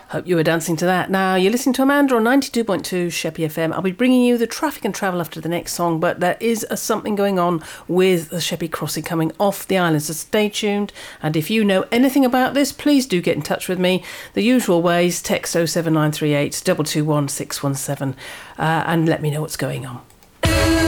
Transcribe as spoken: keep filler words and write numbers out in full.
Hope you were dancing to that. Now, you're listening to Amanda on ninety-two point two Sheppey F M. I'll be bringing you the traffic and travel after the next song, but there is a, something going on with the Sheppey Crossing coming off the island, so stay tuned. And if you know anything about this, please do get in touch with me. The usual ways, text oh seven nine three eight, two two one, six one seven uh, and let me know what's going on.